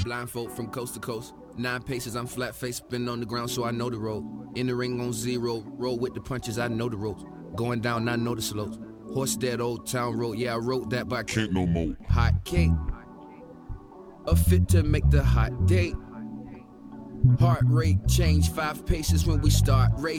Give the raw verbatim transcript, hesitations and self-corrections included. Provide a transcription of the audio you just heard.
Blindfold from coast to coast. Nine paces, I'm flat faced, been on the ground, so I know the road. In the ring on zero, roll with the punches, I know the ropes. Going down, I know the slopes. Horse dead, old town road, yeah, I wrote that, but I can't no more. Hot cake, a fit to make the hot date. Heart rate change, five paces when we start. Ray